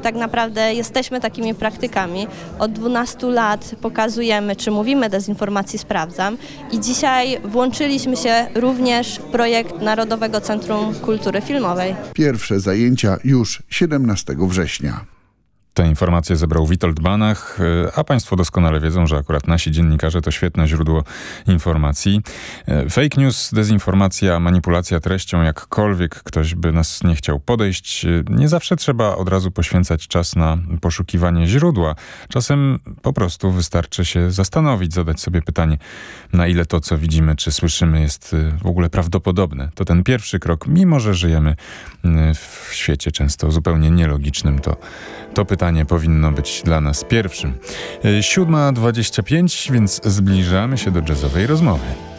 tak naprawdę jesteśmy takimi praktykami. Od 12 lat pokazujemy, czy mówimy dezinformacji sprawdzam i dzisiaj włączyliśmy się również w projekt Narodowego Centrum Kultury Filmowej. Pierwsze zajęcia już 17 września. Te informacje zebrał Witold Banach, a państwo doskonale wiedzą, że akurat nasi dziennikarze to świetne źródło informacji. Fake news, dezinformacja, manipulacja treścią, jakkolwiek ktoś by nas nie chciał podejść, nie zawsze trzeba od razu poświęcać czas na poszukiwanie źródła. Czasem po prostu wystarczy się zastanowić, zadać sobie pytanie, na ile to, co widzimy czy słyszymy, jest w ogóle prawdopodobne. To ten pierwszy krok, mimo że żyjemy w świecie często zupełnie nielogicznym, to pytanie powinno być dla nas pierwszym. 7:25, więc zbliżamy się do jazzowej rozmowy.